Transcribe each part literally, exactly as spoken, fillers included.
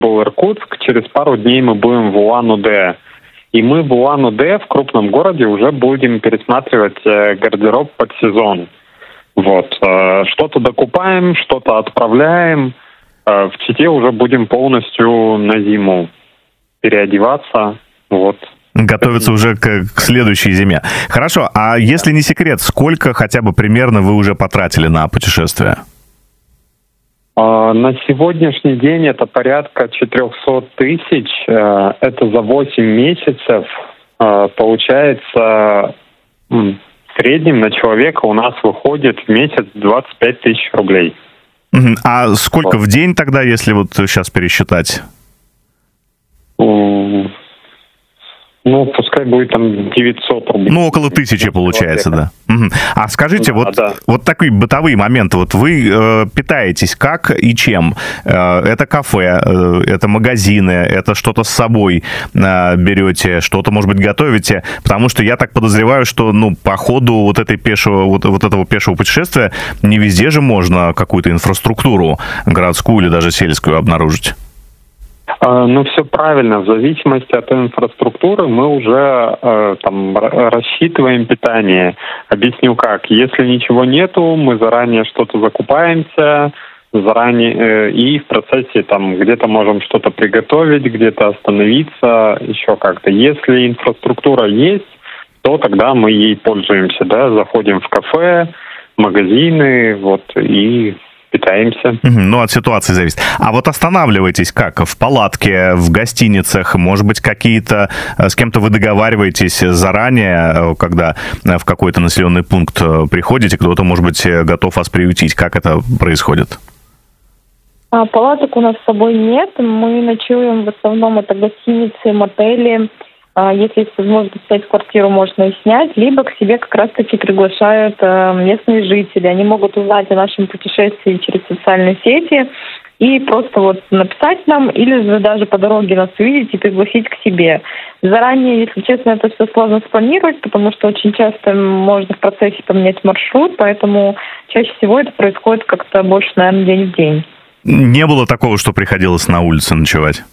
был Иркутск, через пару дней мы будем в Улан-Удэ. И мы в Улан-Удэ, в крупном городе, уже будем пересматривать э, гардероб под сезон. Вот. Э, что-то докупаем, что-то отправляем. Э, в Чите уже будем полностью на зиму переодеваться. Вот. Готовиться уже к, к следующей зиме. Хорошо, а если не секрет, сколько хотя бы примерно вы уже потратили на путешествие? На сегодняшний день это порядка четыреста тысяч. Это за восемь месяцев. Получается, в среднем на человека у нас выходит в месяц двадцать пять тысяч рублей. А сколько в день тогда, если вот сейчас пересчитать? Ну, пускай будет там девятьсот рублей. Ну, около тысячи получается, да. Угу. А скажите, да, вот, да. вот такие бытовые моменты. Вот вы э, питаетесь как и чем? Э, это кафе, э, это магазины, это что-то с собой э, берете, что-то, может быть, готовите? Потому что я так подозреваю, что, ну, по ходу вот, этой пешего, вот, вот этого пешего путешествия не везде же можно какую-то инфраструктуру городскую или даже сельскую обнаружить. Ну, все правильно. В зависимости от инфраструктуры мы уже э, там рассчитываем питание. Объясню как. Если ничего нету, мы заранее что-то закупаемся, заранее э, и в процессе там где-то можем что-то приготовить, где-то остановиться, еще как-то. Если инфраструктура есть, то тогда мы ей пользуемся, да, заходим в кафе, магазины, вот, и питаемся. Ну, от ситуации зависит. А вот останавливаетесь как? В палатке, в гостиницах? Может быть, какие-то... С кем-то вы договариваетесь заранее, когда в какой-то населенный пункт приходите, кто-то, может быть, готов вас приютить. Как это происходит? А, палаток у нас с собой нет. Мы ночуем в основном это гостиницы, мотели. Если есть возможность снять квартиру, можно и снять, либо к себе как раз-таки приглашают местные жители. Они могут узнать о нашем путешествии через социальные сети и просто вот написать нам, или же даже по дороге нас увидеть и пригласить к себе. Заранее, если честно, это все сложно спланировать, потому что очень часто можно в процессе поменять маршрут, поэтому чаще всего это происходит как-то больше, наверное, день в день. Не было такого, что приходилось на улице ночевать?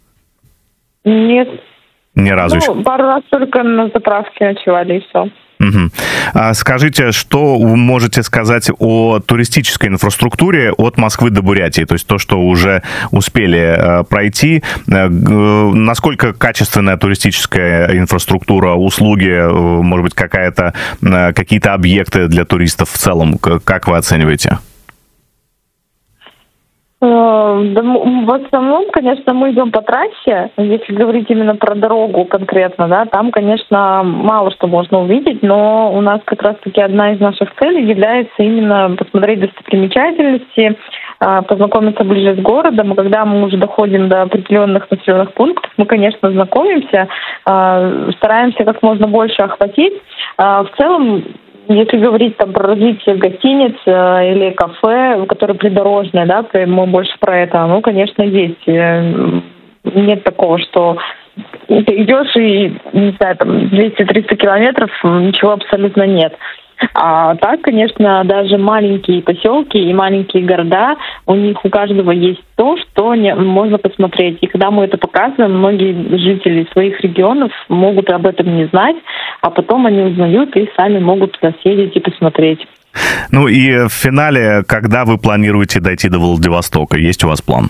Нет. Ни разу ну, еще? Пару раз только на заправке ночевали, и все. Угу. А скажите, что вы можете сказать о туристической инфраструктуре от Москвы до Бурятии? То есть то, что уже успели э, пройти. Э, насколько качественная туристическая инфраструктура, услуги, э, может быть, какая-то, э, какие-то объекты для туристов в целом? Как вы оцениваете? В основном, конечно, мы идем по трассе. Если говорить именно про дорогу конкретно, да, там, конечно, мало что можно увидеть, но у нас как раз-таки одна из наших целей является именно посмотреть достопримечательности, познакомиться ближе с городом. И когда мы уже доходим до определенных населенных пунктов, мы, конечно, знакомимся, стараемся как можно больше охватить. В целом, если говорить там про развитие гостиниц э, или кафе, которые придорожные, да, то мы больше про это, ну, конечно, есть. Нет такого, что ты идешь и, не знаю, там двести-триста километров, ничего абсолютно нет. А так, конечно, даже маленькие поселки и маленькие города, у них у каждого есть то, что не, можно посмотреть. И когда мы это показываем, многие жители своих регионов могут об этом не знать, а потом они узнают и сами могут туда съездить и посмотреть. Ну и в финале, когда вы планируете дойти до Владивостока? Есть у вас план?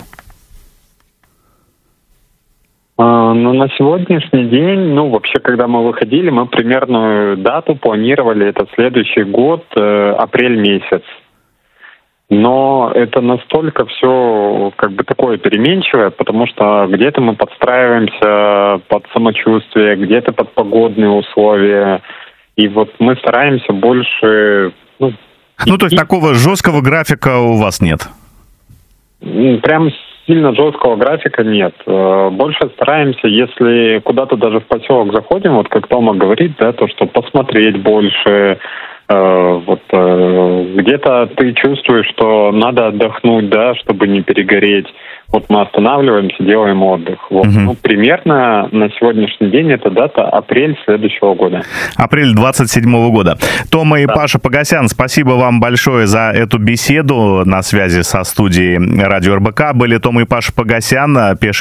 Ну, на сегодняшний день, ну, вообще, когда мы выходили, мы примерную дату планировали, это следующий год, э, апрель месяц. Но это настолько все как бы такое переменчивое, потому что где-то мы подстраиваемся под самочувствие, где-то под погодные условия. И вот мы стараемся больше... Ну, ну то есть такого жесткого графика у вас нет? Прям сильно жесткого графика нет. Больше стараемся, если куда-то даже в поселок заходим, вот как Тома говорит, да, то, что посмотреть больше, э, вот э, где-то ты чувствуешь, что надо отдохнуть, да, чтобы не перегореть. Вот мы останавливаемся, делаем отдых. Вот. Uh-huh. Ну, примерно на сегодняшний день это дата апрель следующего года. Апрель двадцать седьмого года. Тома и да. Паша Погосян, спасибо вам большое за эту беседу. На связи со студией радио эр бэ ка были Тома и Паша Погосян, пеший